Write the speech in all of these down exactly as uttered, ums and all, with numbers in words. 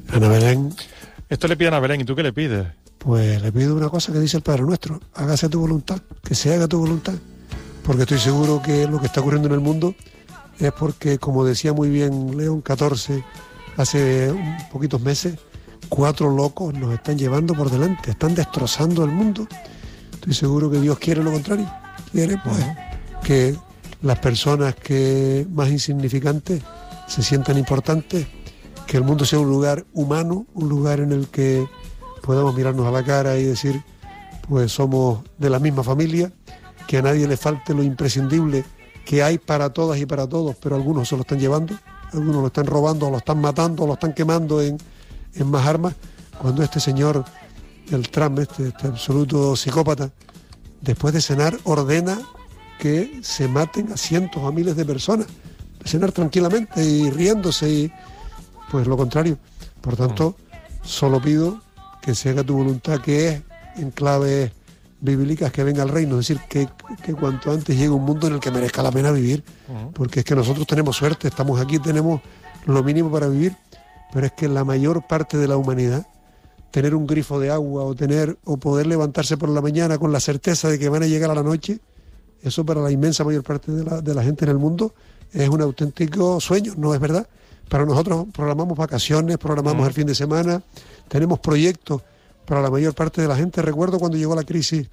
Ana Belén. Esto le piden a Belén, ¿y tú qué le pides? Pues le pido una cosa que dice el Padre Nuestro: hágase tu voluntad, que se haga tu voluntad. Porque estoy seguro que lo que está ocurriendo en el mundo es porque, como decía muy bien León catorce hace un poquitos meses, cuatro locos nos están llevando por delante, están destrozando el mundo. Estoy seguro que Dios quiere lo contrario. Quiere, pues, que las personas que más insignificantes se sientan importantes, que el mundo sea un lugar humano, un lugar en el que podamos mirarnos a la cara y decir, pues somos de la misma familia, que a nadie le falte lo imprescindible que hay para todas y para todos, pero algunos se lo están llevando, algunos lo están robando, o lo están matando, o lo están quemando en, en más armas, cuando este señor, el Trump, este, este absoluto psicópata, después de cenar ordena que se maten a cientos o a miles de personas, de cenar tranquilamente y riéndose, y pues lo contrario. Por tanto, solo pido que se haga tu voluntad, que es, en clave bíblicas, que venga el reino, es decir, que, que cuanto antes llegue un mundo en el que merezca la pena vivir, uh-huh. porque es que nosotros tenemos suerte, estamos aquí, tenemos lo mínimo para vivir, pero es que la mayor parte de la humanidad, tener un grifo de agua o tener o poder levantarse por la mañana con la certeza de que van a llegar a la noche, eso para la inmensa mayor parte de la, de la gente en el mundo es un auténtico sueño, ¿no es verdad? Para nosotros programamos vacaciones, programamos uh-huh. el fin de semana, tenemos proyectos. Para la mayor parte de la gente, recuerdo cuando llegó la crisis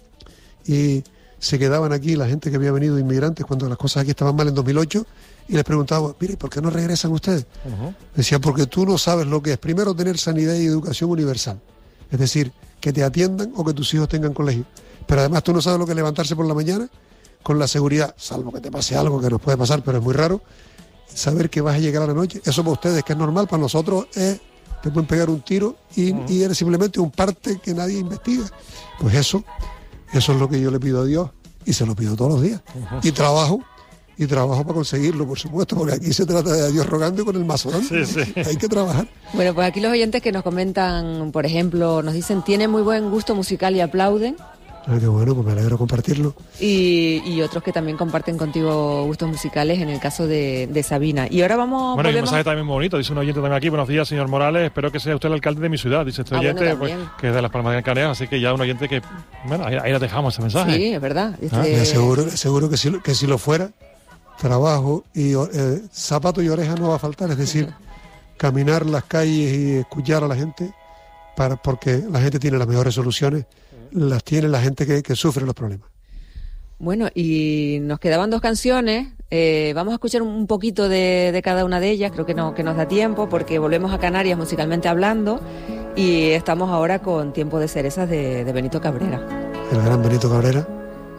y se quedaban aquí la gente que había venido inmigrantes cuando las cosas aquí estaban mal en dos mil ocho, y les preguntaba, mire, ¿por qué no regresan ustedes? Uh-huh. Decía, porque tú no sabes lo que es primero tener sanidad y educación universal, es decir, que te atiendan o que tus hijos tengan colegio, pero además tú no sabes lo que es levantarse por la mañana con la seguridad, salvo que te pase algo que nos puede pasar, pero es muy raro, saber que vas a llegar a la noche. Eso para ustedes, que es normal, para nosotros es... te pueden pegar un tiro y, uh-huh. y eres simplemente un parte que nadie investiga. Pues eso, eso es lo que yo le pido a Dios, y se lo pido todos los días. Uh-huh. Y trabajo, y trabajo para conseguirlo, por supuesto, porque aquí se trata de Dios rogando y con el mazo dando. Sí, sí. Hay que trabajar. Bueno, pues aquí los oyentes que nos comentan, por ejemplo, nos dicen, tiene muy buen gusto musical y aplauden. Ah, qué bueno, pues me alegro compartirlo. Y, y otros que también comparten contigo gustos musicales, en el caso de, de Sabina. Y ahora vamos... Bueno, podemos... y un mensaje también muy bonito, dice un oyente también aquí, buenos días, señor Morales, espero que sea usted el alcalde de mi ciudad, dice este ah, oyente, bueno, pues, que es de Las Palmas de Canea, así que ya un oyente que, bueno, ahí, ahí le dejamos ese mensaje. Sí, es verdad. Este... Ah, le aseguro, le aseguro que, si, que si lo fuera, trabajo y eh, zapato y oreja no va a faltar, es decir, caminar las calles y escuchar a la gente, para, porque la gente tiene las mejores soluciones, las tiene la gente que, que sufre los problemas. Bueno, y nos quedaban dos canciones, eh, vamos a escuchar un poquito de, de cada una de ellas, creo que, no, que nos da tiempo, porque volvemos a Canarias musicalmente hablando, y estamos ahora con Tiempo de Cerezas de, de Benito Cabrera. El gran Benito Cabrera.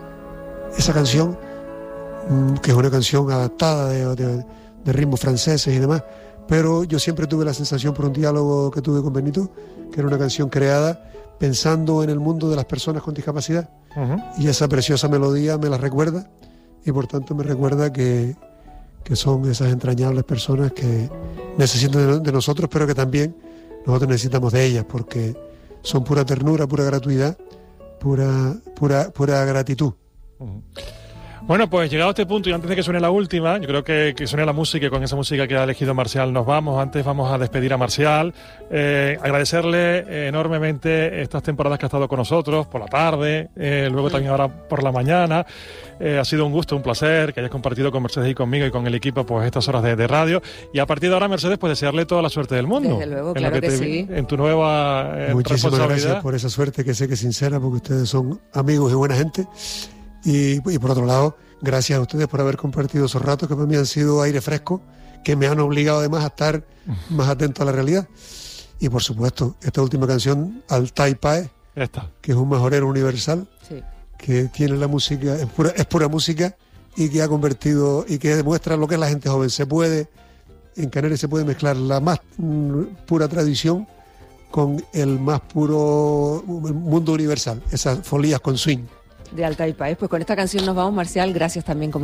Esa canción, que es una canción adaptada de, de, de ritmos franceses y demás, pero yo siempre tuve la sensación, por un diálogo que tuve con Benito, que era una canción creada pensando en el mundo de las personas con discapacidad. Uh-huh. Y esa preciosa melodía me la recuerda, y por tanto me recuerda que, que son esas entrañables personas que necesitan de, de nosotros, pero que también nosotros necesitamos de ellas, porque son pura ternura, pura gratuidad, pura, pura, pura gratitud. Uh-huh. Bueno, pues llegado a este punto y antes de que suene la última, yo creo que, que suene la música, y con esa música que ha elegido Marcial nos vamos. Antes vamos a despedir a Marcial, eh, agradecerle eh, enormemente estas temporadas que ha estado con nosotros, por la tarde, eh, luego también ahora por la mañana. Eh, ha sido un gusto, un placer que hayas compartido con Mercedes y conmigo y con el equipo pues estas horas de, de radio. Y a partir de ahora, Mercedes, pues desearle toda la suerte del mundo. Desde luego, en claro que que te, sí. En tu nueva eh, Muchísimas gracias por esa suerte, que sé que es sincera, porque ustedes son amigos y buena gente. Y, y por otro lado, gracias a ustedes por haber compartido esos ratos que para mí han sido aire fresco, que me han obligado además a estar más atento a la realidad. Y por supuesto, esta última canción, Altai Pae, esta, que es un majorero universal, sí, que tiene la música, es pura, es pura música, y que ha convertido, y que demuestra lo que es la gente joven. Se puede, en Canarias se puede mezclar la más mm, pura tradición con el más puro mundo universal, esas folías con swing. De Altai Pae. Pues con esta canción nos vamos, Marcial, gracias también. Como